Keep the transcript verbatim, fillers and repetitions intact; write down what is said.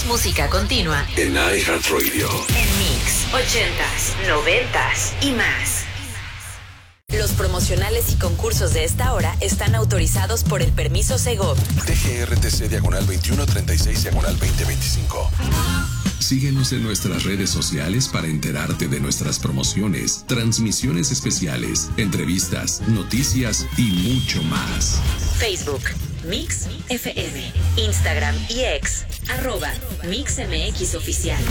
Más música continua en iHeartRadio. En Mix, ochentas, noventas y más. Los promocionales y concursos de esta hora están autorizados por el permiso Segov. T G R T C diagonal veintiuno treinta y seis diagonal veinte veinticinco. Síguenos en nuestras redes sociales para enterarte de nuestras promociones, transmisiones especiales, entrevistas, noticias y mucho más. Facebook, Mix F M, Instagram y X, arroba Mix M X Oficial.